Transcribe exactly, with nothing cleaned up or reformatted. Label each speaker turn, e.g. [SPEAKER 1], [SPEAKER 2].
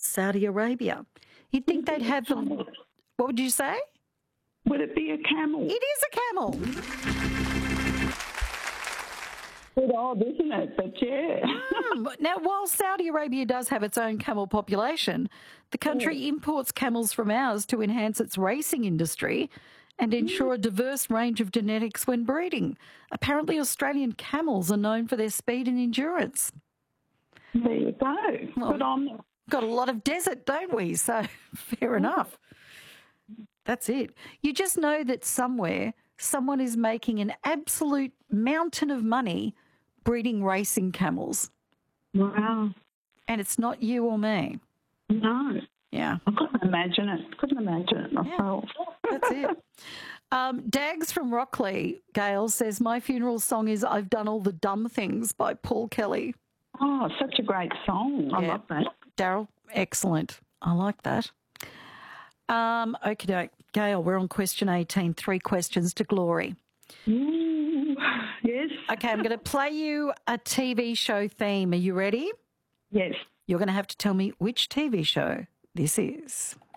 [SPEAKER 1] Saudi Arabia. You'd think they'd have them. What would you say?
[SPEAKER 2] Would it be a camel?
[SPEAKER 1] It is a camel.
[SPEAKER 2] Bit odd, isn't it? But yeah.
[SPEAKER 1] Mm. Now, while Saudi Arabia does have its own camel population, the country yeah. imports camels from ours to enhance its racing industry and ensure a diverse range of genetics when breeding. Apparently, Australian camels are known for their speed and endurance.
[SPEAKER 2] There you go.
[SPEAKER 1] Well,
[SPEAKER 2] but I'm...
[SPEAKER 1] got a lot of desert, don't we? So, fair enough. That's it. You just know that somewhere someone is making an absolute mountain of money breeding racing camels.
[SPEAKER 2] Wow.
[SPEAKER 1] And it's not you or me.
[SPEAKER 2] No.
[SPEAKER 1] Yeah.
[SPEAKER 2] I couldn't imagine it. Couldn't imagine it myself.
[SPEAKER 1] Yeah, that's it. Um, Dags from Rockley, Gail, says, my funeral song is I've Done All the Dumb Things by Paul Kelly.
[SPEAKER 2] Oh, such a great song. I
[SPEAKER 1] yeah.
[SPEAKER 2] love that.
[SPEAKER 1] Daryl, excellent. I like that. Um, okay, Gail, we're on question eighteen, three questions to glory.
[SPEAKER 2] Ooh, yes.
[SPEAKER 1] Okay, I'm going to play you a T V show theme. Are you ready?
[SPEAKER 2] Yes.
[SPEAKER 1] You're going to have to tell me which T V show this is.